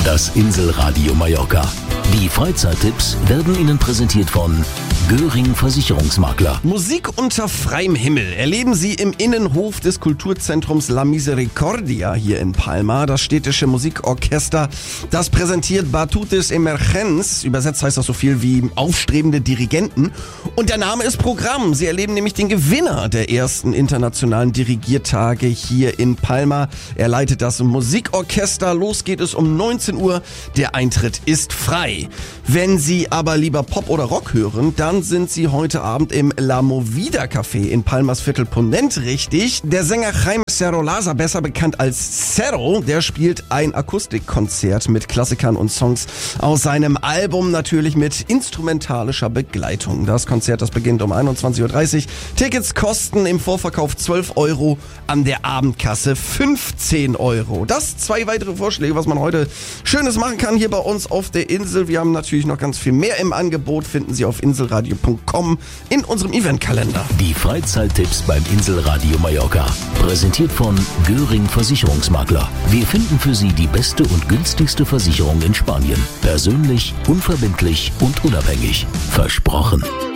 Das Inselradio Mallorca. Die Freizeittipps werden Ihnen präsentiert von Göring Versicherungsmakler. Musik unter freiem Himmel erleben Sie im Innenhof des Kulturzentrums La Misericordia hier in Palma. Das städtische Musikorchester, das präsentiert Batutes Emergents. Übersetzt heißt das so viel wie aufstrebende Dirigenten. Und der Name ist Programm. Sie erleben nämlich den Gewinner der ersten internationalen Dirigiertage hier in Palma. Er leitet das Musikorchester. Los geht es um 19 Uhr. Der Eintritt ist frei. Wenn Sie aber lieber Pop oder Rock hören, dann sind Sie heute Abend im La Movida Café in Palmas Viertel Ponent richtig. Der Sänger Jaime Cerro-Laza, besser bekannt als Cerro, der spielt ein Akustikkonzert mit Klassikern und Songs aus seinem Album, natürlich mit instrumentalischer Begleitung. Das Konzert, das beginnt um 21.30 Uhr. Tickets kosten im Vorverkauf 12 Euro, an der Abendkasse 15 Euro. Das 2 weitere Vorschläge, was man heute Schönes machen kann hier bei uns auf der Insel. Wir haben natürlich noch ganz viel mehr im Angebot, finden Sie auf inselradio.com in unserem Eventkalender. Die Freizeittipps beim Inselradio Mallorca. Präsentiert von Göring Versicherungsmakler. Wir finden für Sie die beste und günstigste Versicherung in Spanien. Persönlich, unverbindlich und unabhängig. Versprochen.